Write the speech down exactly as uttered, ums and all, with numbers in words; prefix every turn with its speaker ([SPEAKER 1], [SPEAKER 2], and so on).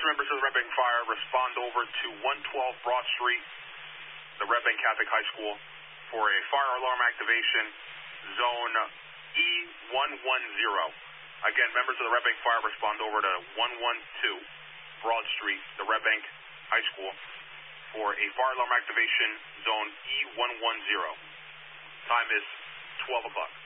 [SPEAKER 1] members of the Red Bank Fire, respond over to one twelve Broad Street, the Red Bank Catholic High School, for a fire alarm activation, zone E one one zero. Again, members of the Red Bank Fire, respond over to one twelve Broad Street, the Red Bank High School, for a fire alarm activation, zone E one one zero. Time is twelve o'clock.